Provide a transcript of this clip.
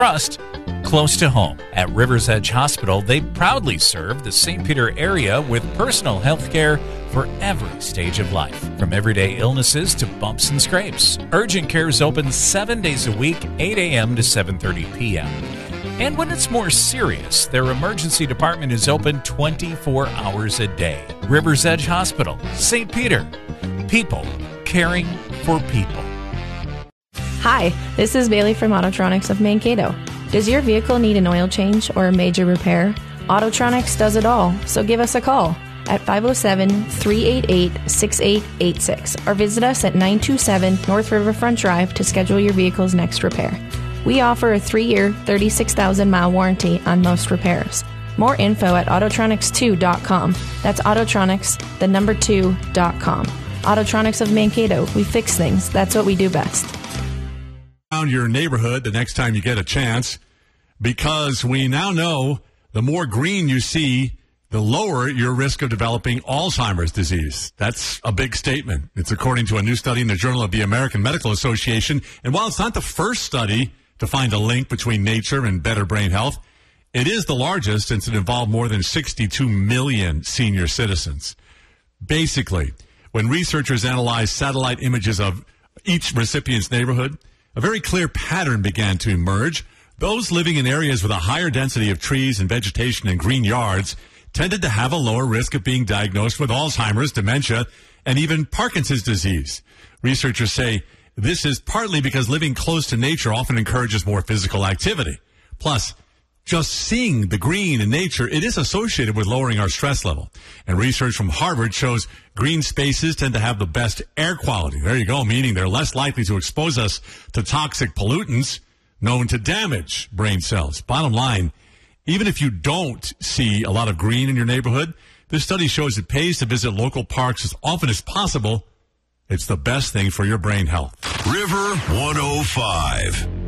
trust close to home. At Rivers Edge Hospital, they proudly serve the St. Peter area with personal health care for every stage of life, from everyday illnesses to bumps and scrapes. Urgent care is open 7 days a week, 8 a.m. to 7:30 p.m. And when it's more serious, their emergency department is open 24 hours a day. Rivers Edge Hospital, St. Peter. People caring for people. Hi, this is Bailey from Autotronics of Mankato. Does your vehicle need an oil change or a major repair? Autotronics does it all, so give us a call at 507-388-6886 or visit us at 927 North Riverfront Drive to schedule your vehicle's next repair. We offer a 3-year, 36,000-mile warranty on most repairs. More info at Autotronics2.com. That's Autotronics, the number 2.com. Autotronics of Mankato. We fix things. That's what we do best. Around your neighborhood the next time you get a chance, because we now know the more green you see, the lower your risk of developing Alzheimer's disease. That's a big statement. It's according to a new study in the Journal of the American Medical Association. And while it's not the first study to find a link between nature and better brain health, it is the largest since it involved more than 62 million senior citizens. Basically, when researchers analyzed satellite images of each recipient's neighborhood, a very clear pattern began to emerge. Those living in areas with a higher density of trees and vegetation and green yards tended to have a lower risk of being diagnosed with Alzheimer's, dementia, and even Parkinson's disease. Researchers say this is partly because living close to nature often encourages more physical activity. Plus, just seeing the green in nature, it is associated with lowering our stress level. And research from Harvard shows green spaces tend to have the best air quality. There you go, meaning they're less likely to expose us to toxic pollutants known to damage brain cells. Bottom line, even if you don't see a lot of green in your neighborhood, this study shows it pays to visit local parks as often as possible. It's the best thing for your brain health. River 105.